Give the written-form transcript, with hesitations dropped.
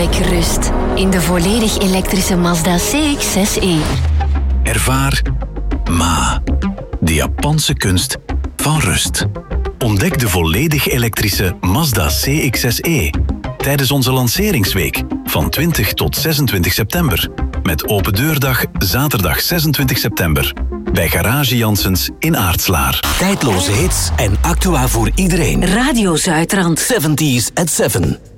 Ontdek rust in de volledig elektrische Mazda CX-6e. Ervaar Ma, de Japanse kunst van rust. Ontdek de volledig elektrische Mazda CX-6e tijdens onze lanceringsweek van 20 tot 26 september. Met open deurdag zaterdag 26 september. Bij Garage Janssens in Aartslaar. Tijdloze hits en actua voor iedereen. Radio Zuidrand. 70s at 7.